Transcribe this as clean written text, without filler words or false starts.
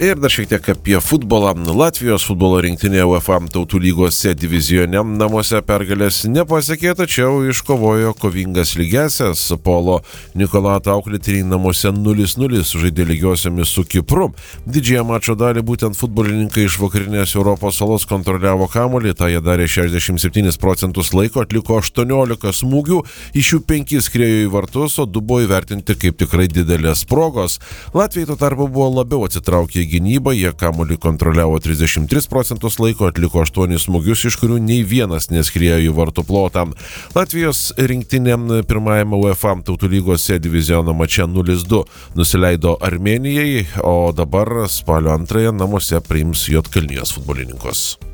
Ir dar šiek tiek apie futbolą. Latvijos futbolo rinktinė UEFA tautų lygos C divizione namuose pergalės nepasiekė, tačiau iškovojo kovingas lygiąsias. Polo Nikolato auklėtiniai namuose 0-0 žaidė lygiosiomis su Kipru. Didžiąją mačo dalį būtent futbolininkai iš vakarinės Europos salos kontroliavo kamuolį, tą jie darė 67% laiko, atliko 18 smūgių, iš jų 5 skriejo į vartus, o 2 buvo įvertinti kaip tikrai didelės progos. Latvijai tuo tarpu buvo labiau atsitraukę į gynybą, jie kamuolį kontroliavo 33% laiko, atliko 8 smūgius, iš kurių nei vienas neskriejo į vartų plotą. Latvijos rinktinė pirmajame UEFA tautų lygos C diviziono mače 0-2 nusileido Armėnijai, o dabar spalio 2 namuose priims Juodkalnijos futbolininkus.